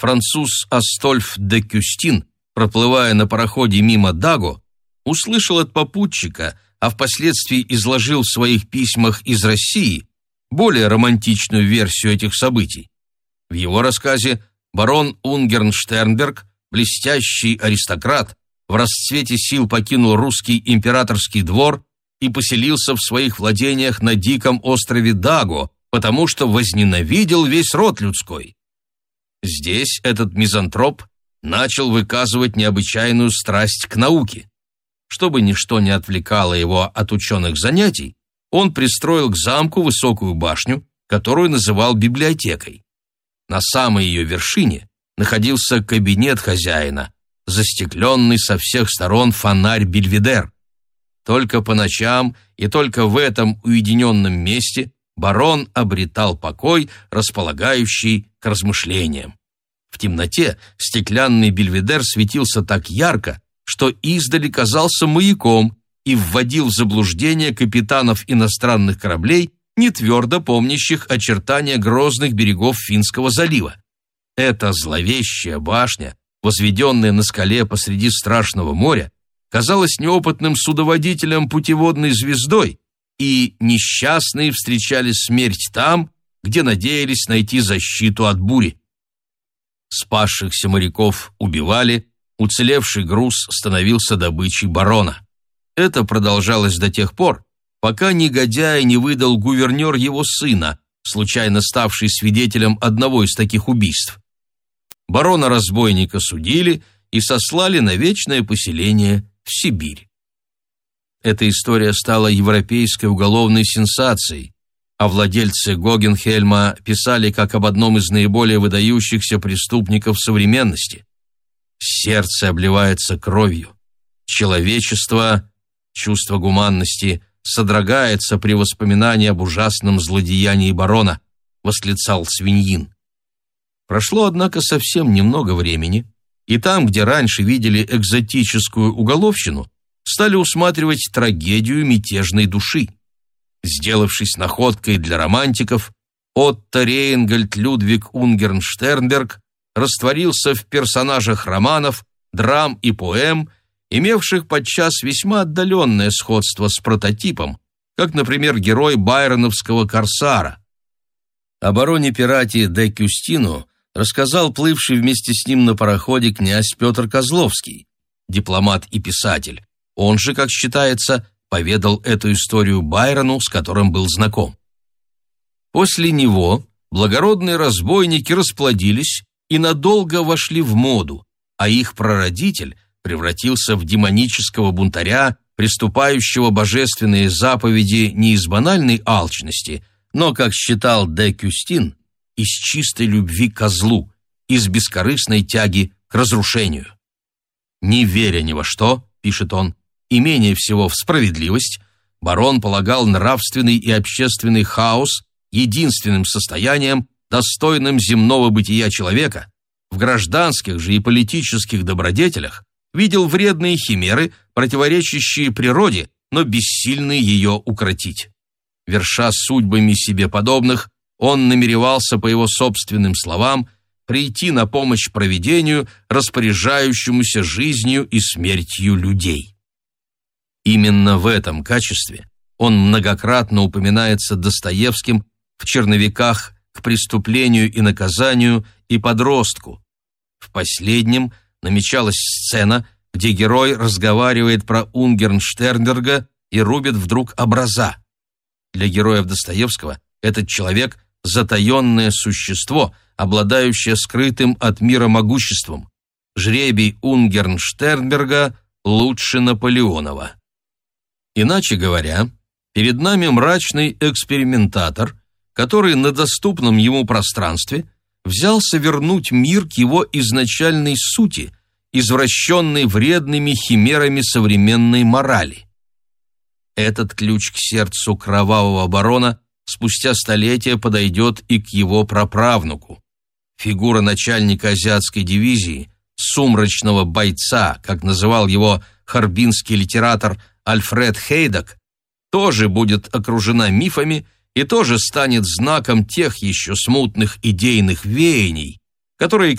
француз Астольф де Кюстин, проплывая на пароходе мимо Даго, услышал от попутчика, а впоследствии изложил в своих письмах из России более романтичную версию этих событий. В его рассказе барон Унгерн-Штернберг, блестящий аристократ, в расцвете сил покинул русский императорский двор и поселился в своих владениях на диком острове Даго, потому что возненавидел весь род людской. Здесь этот мизантроп начал выказывать необычайную страсть к науке. Чтобы ничто не отвлекало его от ученых занятий, он пристроил к замку высокую башню, которую называл библиотекой. На самой ее вершине находился кабинет хозяина, застекленный со всех сторон фонарь-бельведер. Только по ночам и только в этом уединенном месте барон обретал покой, располагающий к размышлениям. В темноте стеклянный бельведер светился так ярко, что издали казался маяком и вводил в заблуждение капитанов иностранных кораблей, не твердо помнящих очертания грозных берегов Финского залива. Эта зловещая башня, возведенная на скале посреди страшного моря, казалась неопытным судоводителем путеводной звездой, и несчастные встречали смерть там, где надеялись найти защиту от бури. Спасшихся моряков убивали, уцелевший груз становился добычей барона. Это продолжалось до тех пор, пока негодяй не выдал гувернер его сына, случайно ставший свидетелем одного из таких убийств. Барона-разбойника судили и сослали на вечное поселение в Сибирь. Эта история стала европейской уголовной сенсацией, а владельцы Гогенхельма писали как об одном из наиболее выдающихся преступников современности. Сердце обливается кровью. Человечество, чувство гуманности, содрогается при воспоминании об ужасном злодеянии барона, восклицал Свиньин. Прошло, однако, совсем немного времени, и там, где раньше видели экзотическую уголовщину, стали усматривать трагедию мятежной души. Сделавшись находкой для романтиков, Отто Рейнгольд Людвиг Унгерн-Штернберг растворился в персонажах романов, драм и поэм, имевших подчас весьма отдаленное сходство с прототипом, как, например, герой байроновского «Корсара». О бароне-пирате де Кюстину рассказал плывший вместе с ним на пароходе князь Петр Козловский, дипломат и писатель. Он же, как считается, поведал эту историю Байрону, с которым был знаком. После него благородные разбойники расплодились и надолго вошли в моду, а их прародитель превратился в демонического бунтаря, приступающего божественные заповеди не из банальной алчности, но, как считал де Кюстин, из чистой любви к злу, из бескорыстной тяги к разрушению. «Не веря ни во что, — пишет он, — и менее всего в справедливость, барон полагал нравственный и общественный хаос единственным состоянием, достойным земного бытия человека, в гражданских же и политических добродетелях видел вредные химеры, противоречащие природе, но бессильные ее укротить. Верша судьбами себе подобных, он намеревался, по его собственным словам, прийти на помощь провидению, распоряжающемуся жизнью и смертью людей. Именно в этом качестве он многократно упоминается Достоевским в черновиках «К преступлению и наказанию» и «Подростку». В последнем намечалась сцена, где герой разговаривает про Унгерн-Штернберга и рубит вдруг образа. Для героев Достоевского этот человек – затаенное существо, обладающее скрытым от мира могуществом. Жребий Унгерн-Штернберга лучше Наполеонова. Иначе говоря, перед нами мрачный экспериментатор, который на доступном ему пространстве взялся вернуть мир к его изначальной сути, извращенной вредными химерами современной морали. Этот ключ к сердцу кровавого барона спустя столетия подойдет и к его праправнуку. Фигура начальника азиатской дивизии, сумрачного бойца, как называл его харбинский литератор Альфред Хейдек, тоже будет окружена мифами и тоже станет знаком тех еще смутных идейных веяний, которые